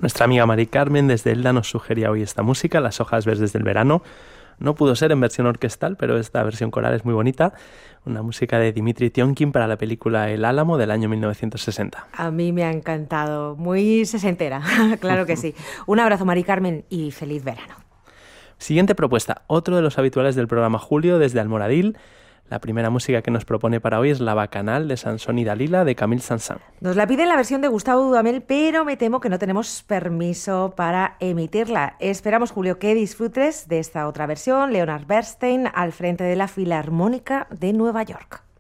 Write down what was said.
Nuestra amiga Mari Carmen desde Elda nos sugería hoy esta música, Las hojas verdes del verano. No pudo ser en versión orquestal, pero esta versión coral es muy bonita. Una música de Dimitri Tiomkin para la película El Álamo del año 1960. A mí me ha encantado, muy sesentera, claro que sí. Un abrazo, Mari Carmen, y feliz verano. Siguiente propuesta, otro de los habituales del programa Julio desde Almoradil. La primera música que nos propone para hoy es La Bacanal de Sansón y Dalila de Camille Saint-Saëns. Nos la piden la versión de Gustavo Dudamel, pero me temo que no tenemos permiso para emitirla. Esperamos, Julio, que disfrutes de esta otra versión, Leonard Bernstein al frente de la Filarmónica de Nueva York.